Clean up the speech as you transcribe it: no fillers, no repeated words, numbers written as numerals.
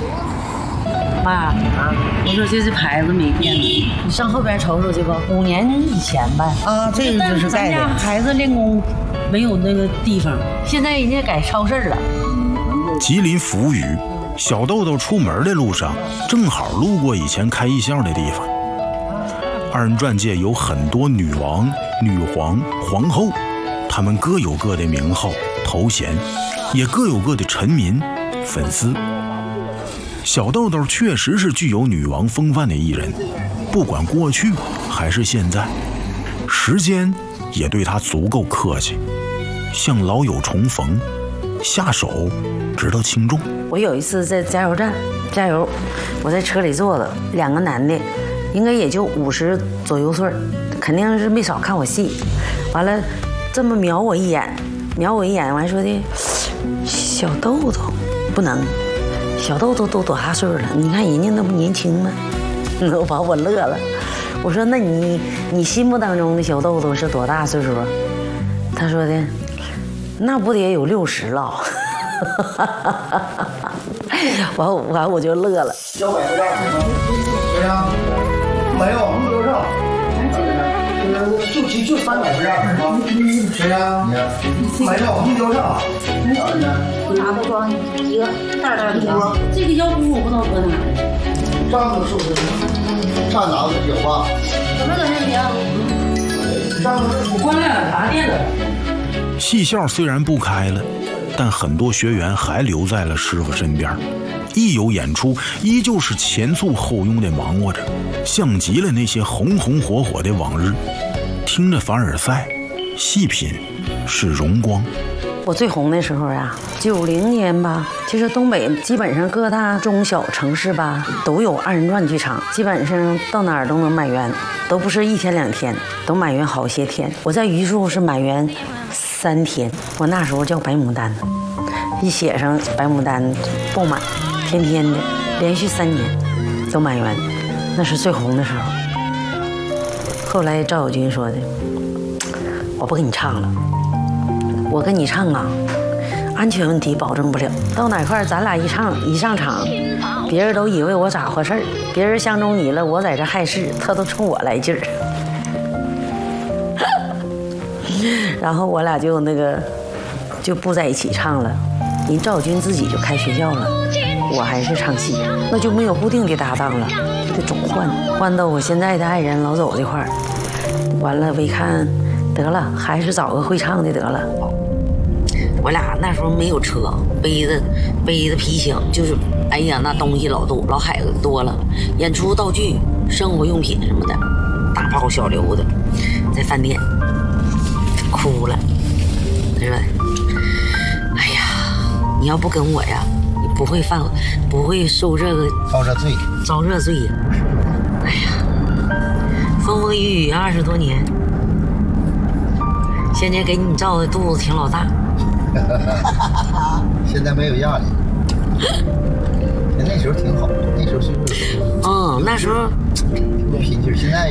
妈啊，我说这牌子没变呢，你上后边瞅瞅去吧，5年以前呗。 啊，这个就是盖的。 咱家孩子练功没有那个地方，现在人家改超市了。 吉林扶余，小豆豆出门的路上正好路过以前开艺校的地方。二人转界有很多女王、女皇、皇后，她们各有各的名号、头衔，也各有各的臣民、粉丝。小豆豆确实是具有女王风范的艺人，不管过去还是现在，时间也对她足够客气，像老友重逢，下手知道轻重。 我有一次在加油站加油，我在车里坐着，2个男的，应该也就50左右岁，肯定是没少看我戏。完了，这么瞄我一眼，完说的，小豆豆不能。小豆豆都多大岁了？你看人家那不年轻吗？我把我乐了。我说那你心目当中的小豆豆是多大岁数？他说的，那不得有60了。完我就乐了。 小百合账对呀，没有没有账，就300块账是吗？谁呀？没有没有账。 拿不装一个袋的。 这个腰鼓我不知道搁哪。 账是不是？上哪个酒吧？ 怎么搁那里？ 账我关了，拔电了。 戏校虽然不开了，但很多学员还留在了师傅身边，一有演出依旧是前簇后拥地忙活着，像极了那些红红火火的往日。听着凡尔赛，细品是荣光。 我最红的时候啊，90年吧，其实东北基本上各大中小城市吧都有2人转剧场，基本上到哪儿都能满员，都不是1天2天，都满员好些天。我在榆树是满员3天，我那时候叫白牡丹，一写上白牡丹爆满，天天的，连续3年都满员，那是最红的时候。后来赵小军说的，我不给你唱了。我跟你唱啊，安全问题保证不了。到哪块咱俩一上场，别人都以为我咋回事儿，别人相中你了，我在这害事，他都冲我来劲儿。然后我俩就不在一起唱了，人赵小军自己就开学校了，我还是唱戏，那就没有固定的搭档了，就得总换到我现在的爱人老走这块儿。完了，我一看，得了，还是找个会唱的得了。我俩那时候没有车，背着皮箱，就是哎呀，那东西老多，老海子多了，演出道具、生活用品什么的，大包小流的，在饭店哭了，他说：“哎呀，你要不跟我呀，你不会受这个遭这罪呀。哎呀，风风雨雨20多年，现在给你照的肚子挺老大。” 现在没有压力，那时候挺好，那时候岁数。 那时候不拼劲，现在。